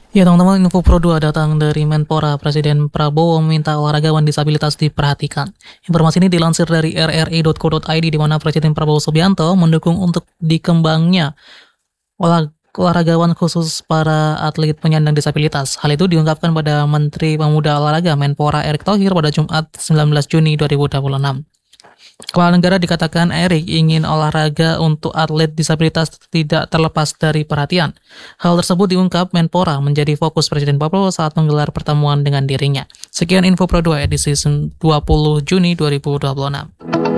Ya teman-teman, info Pro 2 datang dari Menpora. Presiden Prabowo meminta olahragawan disabilitas diperhatikan. Informasi ini dilansir dari rri.co.id, di mana Presiden Prabowo Subianto mendukung untuk dikembangnya olahragawan khusus para atlet penyandang disabilitas. Hal itu diungkapkan pada Menteri Pemuda Olahraga Menpora Erick Thohir pada Jumat 19 Juni 2026. Kepala negara dikatakan Erick ingin olahraga untuk atlet disabilitas tidak terlepas dari perhatian. Hal tersebut diungkap Menpora menjadi fokus Presiden Prabowo saat menggelar pertemuan dengan dirinya. Sekian info Pro 2 edisi 20 Juni 2026.